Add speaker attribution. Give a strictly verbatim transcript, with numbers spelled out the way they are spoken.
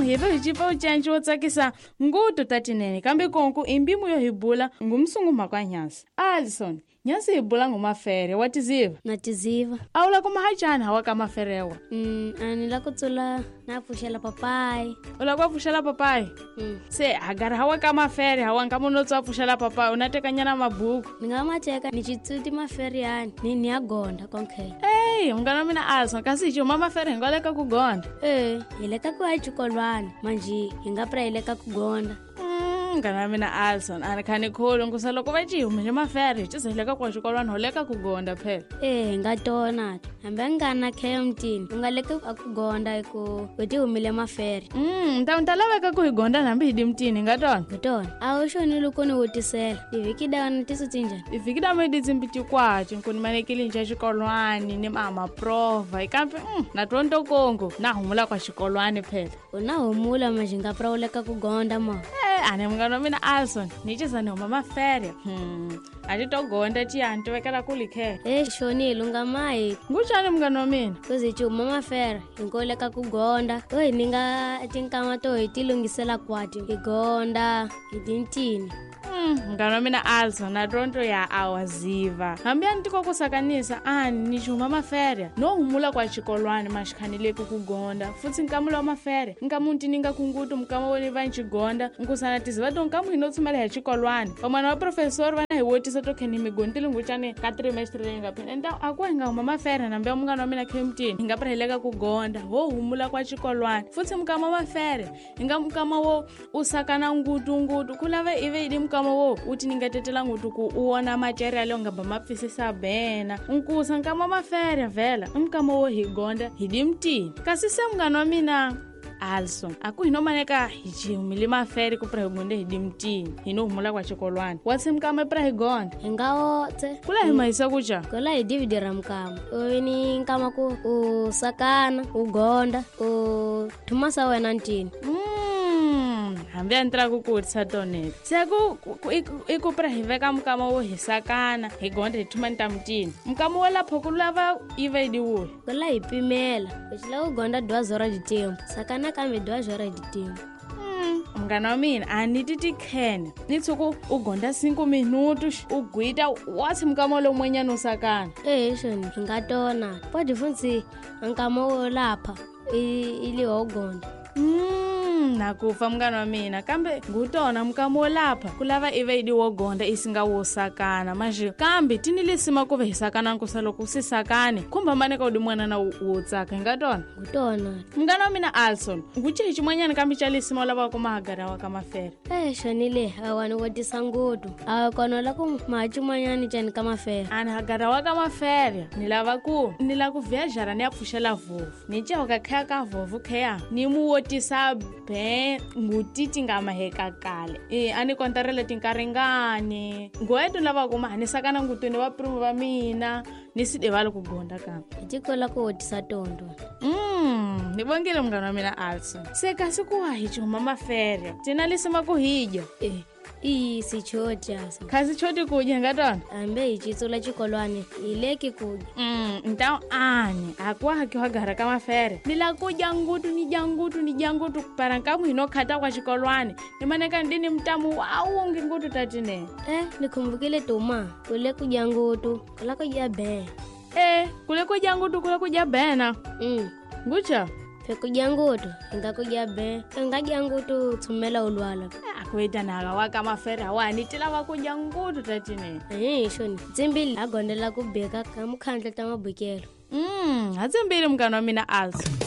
Speaker 1: hi ve hi cipa ucenci wo tsakisa ngutu tatinene kambe konku imbimu yo hi bula ngumsungumhaka nyasi. Alison, nyasi hi bula ngumafere wa tiziva?
Speaker 2: Na tiziva.
Speaker 1: A wu la ku mahajani hawa ka maferewa?
Speaker 2: Mm, ani la ku tsula na pfuxela papai.
Speaker 1: U la ku pfuxela papai?
Speaker 2: Mm.
Speaker 1: Se agara hawa ka mafere hawa nka munhu tswa pfuxela papai u na tekanyana mabuku.
Speaker 2: Ni nga ma teka ni citsuti mafere yani ni ni ya gonda konke.
Speaker 1: Hey, mngana mina Alison kasi hi huma mafere hi nga le ka ku gonda.
Speaker 2: Eh, hi le ka ku ya xikolwana manji hi nga pra hi le ka ku gonda.
Speaker 1: Mngana mina Alison ani khani kholo ngusa loko va ci humile mafere hi tisa hi le ka kwa xikolwana ho le ka ku gonda phela.
Speaker 2: Eh, hi nga tona hambi a nga na khaya mutini u nga le ka ku gonda ku ku ti humile mafere.
Speaker 1: Mm, nta nta laveka ku hi gonda hambi hi di mutini nga tona.
Speaker 2: Hi tona a wu xoni loko ni vutisela tivhiki dana ti sutsi njhani?
Speaker 1: Ivhiki da me di tsimbiti kwaci ku ni manekile nja xikolwani ni mama prova ikambe mm, na tonto kongo na humula kwa xikolwani phela.
Speaker 2: U na humula manji nga pra u le ka ku gonda ma.
Speaker 1: Eh, ani mngana mina Alison ni cisa ni huma mafere. Hmm, a ti to gonda ti yani ti vekela ku likhela.
Speaker 2: Eh, xoni lunga mai.
Speaker 1: Nguxani mngana mina?
Speaker 2: Kuzi ci huma mafere hi ngo le ka ku gonda. To hi ninga tinkama to hi ti lungisela kwati hi gonda hi tintini.
Speaker 1: Mm, mngana mina Alison na tonto ya awaziva hambi ani tiko kusakanisa ani ni xihuma mafere no humula kwa xikolwani maxikhanile ku ku gonda futsi nkamula wa mafere nkamuti ni nga kungutu mkama woni va nxigonda nkusana tiziva to nkamu hi no tsumela hi xikolwani vamwana va profesori vana hi wotisa to kheni migontile ngucane ka trimestre leyi nga phela enta aku hi nga huma mafere nambe mungana wa mina khemtini hi nga prahileka ku gonda ho humula kwa xikolwani futsi mkama mafere hi nga mkama wo usakana ngutu ngutu kulava ive idi mkama wo uti ningatetela ngutu ku uona material yo nga ba mapfisisa bena nkusa nkama mafere vela mkama wo hi gonda hi dimtini kasi se mngana wa mina Alison aku hino maneka hi humile mafere ku prahigonde hi dimtini hino humula kwa xikolwani watse mkama prahigonda
Speaker 2: Hi nga wotse
Speaker 1: kula hi mahisa kuja
Speaker 2: kola hi dividera mkama u ni nkama ku u sakana u gonda u thumasa wena ntini.
Speaker 1: hambi a ni tala ku kutisa tonete se ku i ku pra hi veka mukama wo hi sakana hi gonda hi thuma ni ta mutini mukama wo lapho ku lava iva yi diwuhi
Speaker 2: kola hi pimela u xila ku gonda dwazo ra ditempo sakana kambe dwazo ra ditempo.
Speaker 1: mngana wa mina a ni ti tikhene ni tshuku u gonda cinco minutu u gwita watsi mukama lo mwenyana u sakana.
Speaker 2: Eh, xoni hi nga tona podi funtsi nkama wo lapha i li ho gonda.
Speaker 1: Mm, nakufa mngana wa mina kambe ngutona mukama wo lapha ku lava ive idi wo gonda isinga wo sakana manje kambe tini lisima ku ve hi sakana nkusa loko si sakane kumba maneka u di mwanana wo tsaka hi nga tona
Speaker 2: ngutona
Speaker 1: mngana wa mina Alison nguce hi cimwanyana kambe ca lisima u lava ku mahagara wa ka mafere.
Speaker 2: Eh, xoni le awani wotisa ngutu awa kona la ku maha cimwanyani cani ka mafere
Speaker 1: ani hagara wa ka mafere ni lava ku ni la ku vhejara ni ya pfuxela vovu ni cewa ka khaya ka vovu khaya ni mu wotisa be nguti ti nga maheka kale e ani kontarele tinkaringani ngoeto lava ku mahani sakana ngutweni va primo va mina ni si devalo ku gonda kambe
Speaker 2: hi tikola ku wotisa tondo.
Speaker 1: Mm, ni vongile mngana wa mina Alison se kasi ku wa hi cihuma mafere tina lisima ku hija
Speaker 2: Eh, i si choti asa
Speaker 1: khasi choti kudya nga tona
Speaker 2: hambe hi citsula xikolwani hi leki kudya.
Speaker 1: Mm, ntawu ani akuwa hakiwa gara ka mafere ni la ku dya ngutu ni dya ngutu ni dya ngutu para nkamu hino khata kwa xikolwani ni maneka ndi ni mtamu awungi ngutu tatinene.
Speaker 2: Eh, ni khumbukile tuma kule ku dya ngutu kula ku dya be.
Speaker 1: Eh, kule ku dya ngutu kule ku dya bena
Speaker 2: Mm,
Speaker 1: ngucha
Speaker 2: phe ku dya ngutu hi nga ku dya be hi nga dya ngutu tshumela u lwala.
Speaker 1: akuita naka wa ka mafere awani ti lava ku dya ngutu tatinene.
Speaker 2: Eh, xoni tsimbili ha gondela ku beka ka mukhandla ta mabukelo.
Speaker 1: Mm, hatsimbili mngana wa mina Alison.